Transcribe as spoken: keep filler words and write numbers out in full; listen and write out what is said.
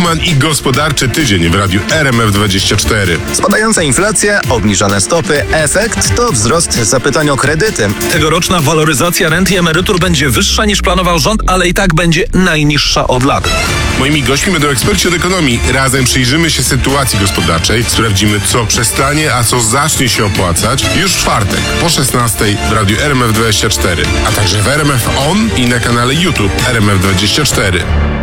Hoffman i gospodarczy tydzień w radiu R M F dwadzieścia cztery. Spadająca inflacja, obniżone stopy, efekt to wzrost zapytań o kredyty. Tegoroczna waloryzacja rent i emerytur będzie wyższa niż planował rząd, ale i tak będzie najniższa od lat. Moimi gośćmi będą eksperci od ekonomii. Razem przyjrzymy się sytuacji gospodarczej, sprawdzimy, co przestanie, a co zacznie się opłacać już w czwartek po szesnastej w radiu R M F dwadzieścia cztery, a także w R M F On i na kanale YouTube R M F dwadzieścia cztery.